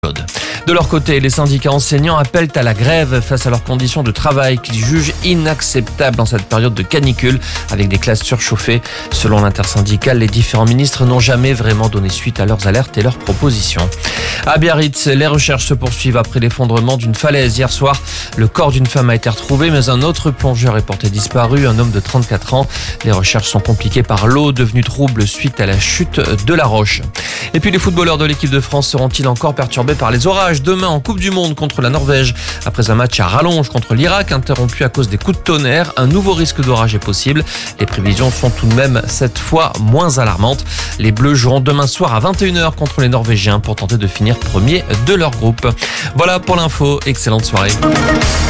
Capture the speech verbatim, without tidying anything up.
De leur côté, les syndicats enseignants appellent à la grève face à leurs conditions de travail qu'ils jugent inacceptables dans cette période de canicule avec des classes surchauffées. Selon l'intersyndicale, les différents ministres n'ont jamais vraiment donné suite à leurs alertes et leurs propositions. À Biarritz, les recherches se poursuivent après l'effondrement d'une falaise hier soir. Le corps d'une femme a été retrouvé, mais un autre plongeur est porté disparu, un homme de trente-quatre ans. Les recherches sont compliquées par l'eau devenue trouble suite à la chute de la roche. Et puis les footballeurs de l'équipe de France seront-ils encore perturbés par les orages demain en Coupe du Monde contre la Norvège? Après un match à rallonge contre l'Irak interrompu à cause des coups de tonnerre, un nouveau risque d'orage est possible. Les prévisions sont tout de même cette fois moins alarmantes. Les Bleus joueront demain soir à vingt et une heures contre les Norvégiens pour tenter de finir premier de leur groupe. Voilà pour l'info, excellente soirée.